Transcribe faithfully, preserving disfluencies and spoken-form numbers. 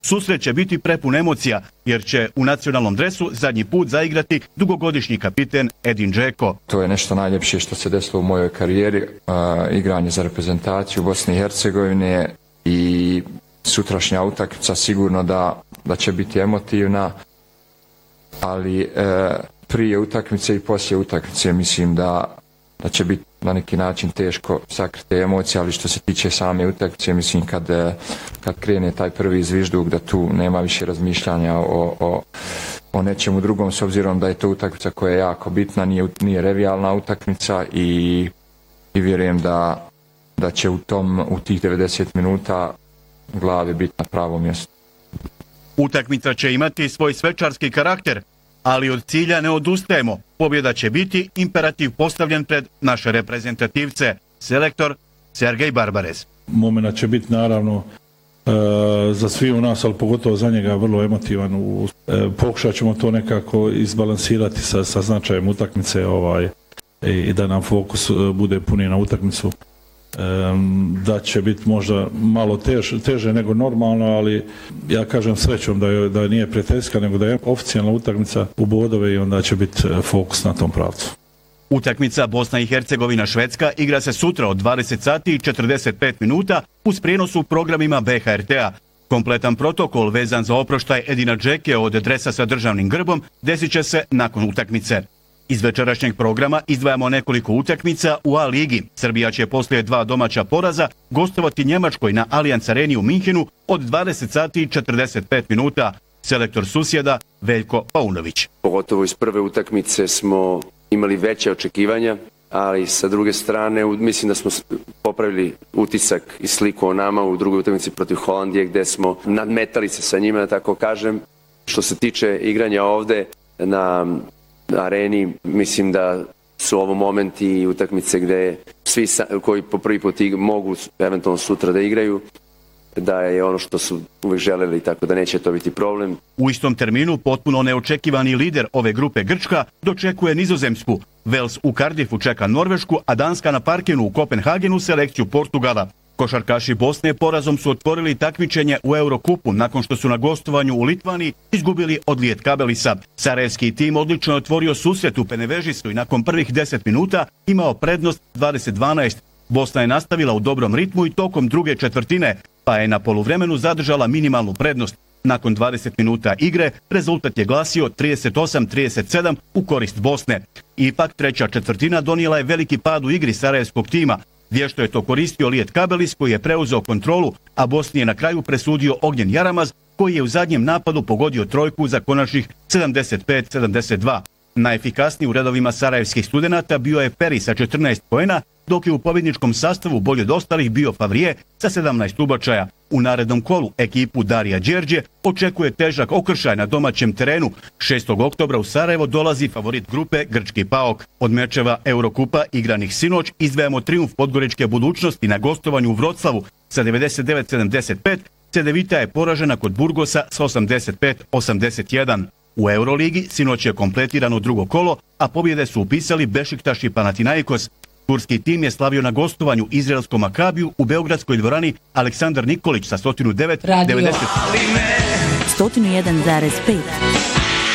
susret će biti prepun emocija, jer će u nacionalnom dresu zadnji put zaigrati dugogodišnji kapiten Edin Džeko. To je nešto najljepše što se desilo u mojoj karijeri, a, igranje za reprezentaciju Bosne i Hercegovine i sutrašnja utakmica sigurno da, da će biti emotivna, ali e, prije utakmice i poslije utakmice mislim da, da će biti na neki način teško sakriti emocije, ali što se tiče same utakmice, mislim kad, kad krene taj prvi zvižduk da tu nema više razmišljanja o, o, o nečemu drugom, s obzirom da je to utakmica koja je jako bitna, nije, nije revijalna utakmica i, i vjerujem da, da će u, tom, u tih devedeset minuta glavi biti na pravom mjestu. Utakmica će imati svoj svečarski karakter, ali od cilja ne odustajemo. Pobjeda će biti imperativ postavljen pred naše reprezentativce. Selektor Sergej Barbarez. Momenat će biti naravno e, za svi u nas, ali pogotovo za njega vrlo emotivan. U, e, pokušat ćemo to nekako izbalansirati sa, sa značajem utakmice ovaj, i, i da nam fokus bude puni na utakmicu. Da će biti možda malo tež, teže nego normalno, ali ja kažem srećom da, je, da nije prijateljska, nego da je oficijalna utakmica u bodove i onda će biti fokus na tom pravcu. Utakmica Bosna i Hercegovina Švedska igra se sutra od dvadeset sati i četrdeset pet minuta uz prijenos u programima B H R T-a. Kompletan protokol vezan za oproštaj Edina Džeke od dresa sa državnim grbom desit će se nakon utakmice. Iz večerašnjeg programa izdvajamo nekoliko utakmica u A ligi. Srbija će poslije dva domaća poraza gostovati Njemačkoj na Allianz Areni u Minhenu od dvadeset sati i četrdeset pet minuta. Selektor susjeda Veljko Paunović. Pogotovo iz prve utakmice smo imali veće očekivanja, ali sa druge strane mislim da smo popravili utisak i sliku o nama u drugoj utakmici protiv Holandije gdje smo nadmetali se sa njima, da tako kažem. Što se tiče igranja ovde na areni, mislim da su ovo momenti i utakmice gdje svi koji po prvi put mogu eventualno sutra da igraju, da je ono što su uvijek želeli, tako da neće to biti problem. U istom terminu potpuno neočekivani lider ove grupe Grčka dočekuje Nizozemsku. Vels u Cardiffu čeka Norvešku, a Danska na parkenu u Kopenhagenu selekciju Portugala. Košarkaši Bosne porazom su otvorili takmičenje u Eurokupu nakon što su na gostovanju u Litvaniji izgubili od Lietkabelisa. Sarajevski tim odlično je otvorio susret u Penevežisu i nakon prvih deset minuta imao prednost dvadeset dvanaest. Bosna je nastavila u dobrom ritmu i tokom druge četvrtine, pa je na poluvremenu zadržala minimalnu prednost. Nakon dvadeset minuta igre rezultat je glasio trideset osam trideset sedam u korist Bosne. Ipak treća četvrtina donijela je veliki pad u igri sarajevskog tima. Vješto je to koristio Lietkabelis koji je preuzeo kontrolu, a Bosni je na kraju presudio Ognjen Jaramaz koji je u zadnjem napadu pogodio trojku za konačnih sedamdeset pet sedamdeset dva. Najefikasniji u redovima sarajevskih studenata bio je Peri sa četrnaest poena, dok je u pobjedničkom sastavu bolje od ostalih bio Favrije sa sedamnaest ubačaja. U narednom kolu ekipu Darija Đerđe očekuje težak okršaj na domaćem terenu. šestog oktobra u Sarajevo dolazi favorit grupe Grčki Paok. Od mečeva Eurokupa igranih sinoć izdvajamo trijumf podgoričke budućnosti na gostovanju u Vroclavu sa devedeset devet sedamdeset pet. Cedevita je poražena kod Burgosa sa osamdeset pet osamdeset jedan. U Euroligi sinoć je kompletirano drugo kolo, a pobjede su upisali Bešiktaš i Panathinaikos. Turski tim je slavio na gostovanju izraelskom Makabiju u beogradskoj dvorani Aleksandar Nikolić sa sto devet Radio sto jedan zarez pet.